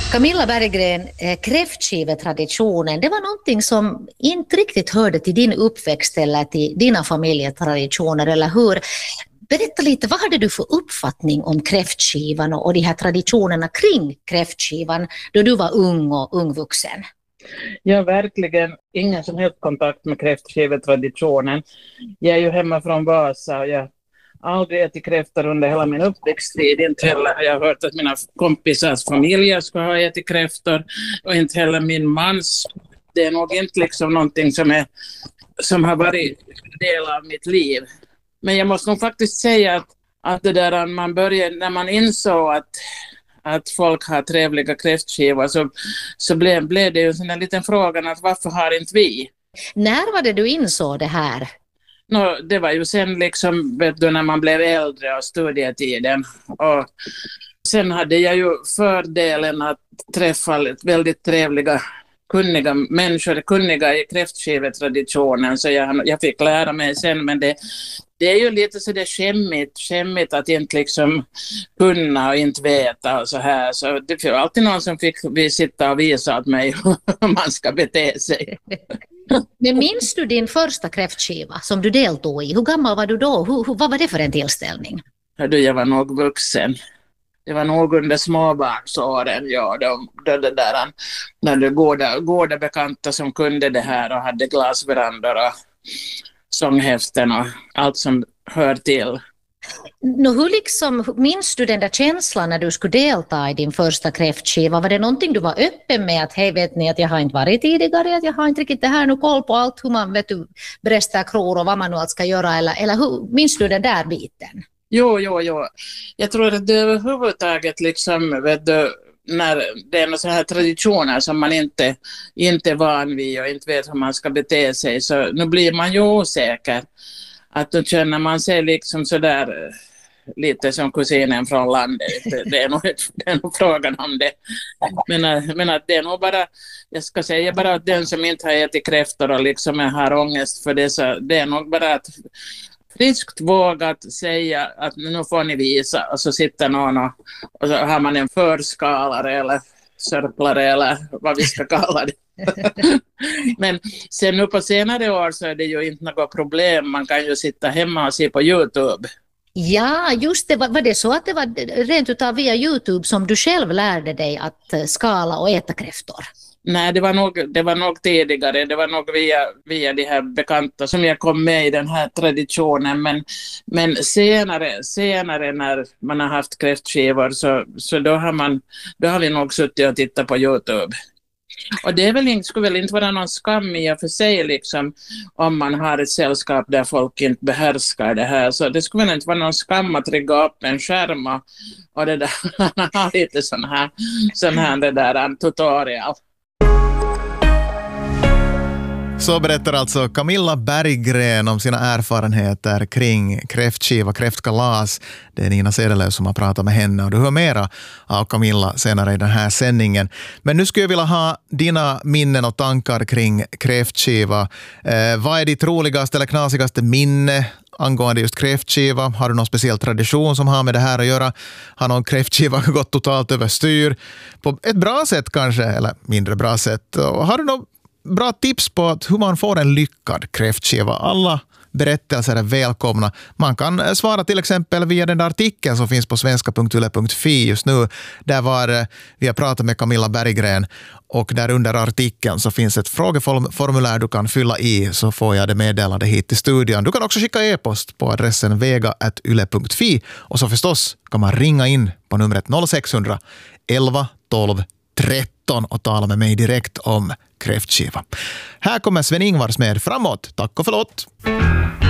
Camilla Berggren, kräftskivetraditionen, det var någonting som inte riktigt hörde till din uppväxt eller till dina familjetraditioner, eller hur? Berätta lite, vad hade du för uppfattning om kräftskivan och de här traditionerna kring kräftskivan då du var ung och ungvuxen? Jag har verkligen ingen som helst kontakt med kräftskivetraditionen. Jag är ju hemma från Vasa och jag aldrig ätit kräftor under hela min uppväxttid. Inte heller har jag hört att mina kompisars familjer ska ha ätit kräftor, och inte heller min mans. Det är nog inte liksom någonting som har varit del av mitt liv. Men jag måste nog faktiskt säga att det där man började, när man insåg att folk har trevliga kräftskivor, så blev det ju en sån där liten fråga att varför har inte vi? När var det du insåg det här? Det var ju sen liksom, vet du, när man blev äldre och studietiden. Och sen hade jag ju fördelen att träffa väldigt trevliga, kunniga människor, kunniga i kräftskivetraditionen, så jag fick lära mig sen, men det är ju lite så det skämmigt att inte liksom kunna och inte veta och så här. Så det var alltid någon som fick sitta och visa åt mig hur man ska bete sig. Men minns du din första kräftskiva som du deltog i? Hur gammal var du då? Vad var det för en tillställning? Jag var nog vuxen. Det var nog under småbarnsåren, ja, det där, när det goda bekanta som kunde det här och hade glasverandor och sånghäften och allt som hör till. Hur minns du den där känslan när du skulle delta i din första kräftskiva? Var det någonting du var öppen med, att hej, vet ni att jag har inte varit tidigare, att jag har inte riktigt det här nu koll på allt, hur man brästar kror och vad man nu allt ska göra, eller hur minns du den där biten? Jo. Jag tror att det överhuvudtaget liksom, vet du, när det är några sådana här traditioner som man inte är van vid och inte vet hur man ska bete sig, så nu blir man ju osäker. Att då känner man sig liksom sådär lite som kusinen från landet. Det är nog frågan om det. Men att det är nog bara, jag ska säga bara att den som inte har ätit kräftor och liksom har ångest för det, så det är nog bara att friskt vågat säga att nu får ni visa, och så sitter någon och så har man en förskalare eller sörplare eller vad vi ska kalla det. Men sen nu på senare år så är det ju inte något problem, man kan ju sitta hemma och se på YouTube. Ja, just det. Var det så att det var rent utav via YouTube som du själv lärde dig att skala och äta kräftor? Nej, det var nog tidigare. Det var nog via de här bekanta som jag kom med i den här traditionen. Men senare när man har haft kräftskivor så då har vi nog suttit och tittat på YouTube. Och det är skulle väl inte vara någon skam i och för sig liksom, om man har ett sällskap där folk inte behärskar det här. Så det skulle väl inte vara någon skam att rigga upp en skärm och det där, ha lite sån här det där tutorial. Så berättar alltså Camilla Berggren om sina erfarenheter kring kräftskiva, kräftkalas. Det är Nina Sedelöv som har pratat med henne, och du hör mera av Camilla senare i den här sändningen. Men nu skulle jag vilja ha dina minnen och tankar kring kräftskiva. Vad är ditt roligaste eller knasigaste minne angående just kräftskiva? Har du någon speciell tradition som har med det här att göra? Har någon kräftskiva gått totalt överstyr? På ett bra sätt kanske, eller mindre bra sätt? Och har du någon bra tips på hur man får en lyckad kräftskiva? Alla berättelser är välkomna. Man kan svara till exempel via den där artikeln som finns på svenska.yle.fi just nu. Där vi har pratat med Camilla Berggren, och där under artikeln så finns ett frågeformulär du kan fylla i, så får jag det meddelande hit till studion. Du kan också skicka e-post på adressen vega@yle.fi, och så förstås kan man ringa in på numret 0600 11 12 13 och tala med mig direkt om kräftskiva. Här kommer Sven-Ingvars med Framåt. Tack och förlåt!